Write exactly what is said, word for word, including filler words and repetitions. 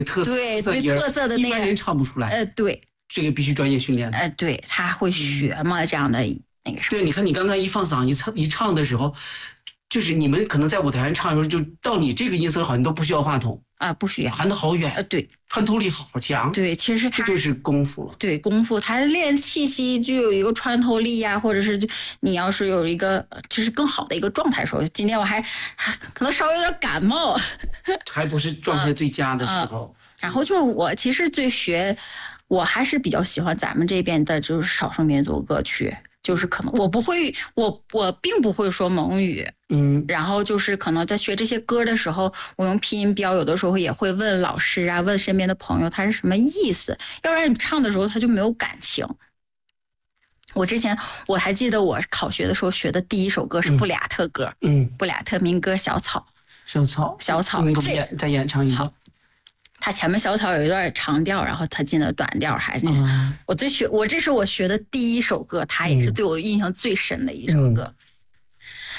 特色对对音儿特色的那个一般人唱不出来。 呃，对， 这个必须专业训练的。 呃，对，他会学嘛，这样的那个什么。 对，你看你刚才一放嗓一唱一唱的时候，就是你们可能在舞台上唱的时候，就到你这个音色好像都不需要话筒啊，不需要， 传得好远。 呃，对， 穿透力好强。 对，其实他这就是功夫了。 对，功夫，他练气息就有一个穿透力呀、啊，或者是就你要是有一个就是更好的一个状态的时候，今天我还可能稍微有点感冒， 还不是状态最佳的时候。 嗯嗯、然后就是我其实最学，我还是比较喜欢咱们这边的就是少数民族歌曲。就是可能我不会，我我并不会说蒙语， 嗯， 然后就是可能在学这些歌的时候，我用拼音标，有的时候也会问老师啊，问身边的朋友他是什么意思，要不然你唱的时候他就没有感情。我之前我还记得我考学的时候学的第一首歌是布里亚特歌， 嗯， 布里亚特民歌《小草》， 小草， 小草， 那个演再演唱一个。 他前面小草有一段长调，然后他进了短调，还是、 嗯、 我最学我这是我学的第一首歌，他也是对我印象最深的一首歌。